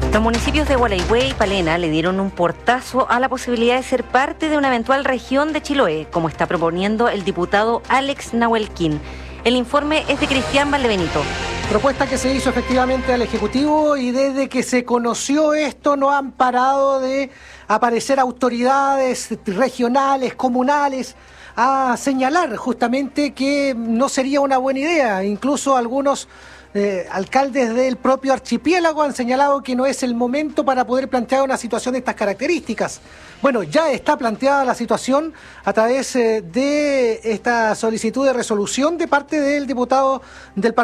Los municipios de Gualeguay y Palena le dieron un portazo a la posibilidad de ser parte de una eventual región de Chiloé, como está proponiendo el diputado Alex Nahuelquín. El informe es de Cristian Valdebenito. Propuesta que se hizo efectivamente al Ejecutivo, y desde que se conoció esto no han parado de aparecer autoridades regionales, comunales, a señalar justamente que no sería una buena idea. Incluso algunos alcaldes del propio archipiélago han señalado que no es el momento para poder plantear una situación de estas características. Bueno, ya está planteada la situación a través de esta solicitud de resolución de parte del diputado del partido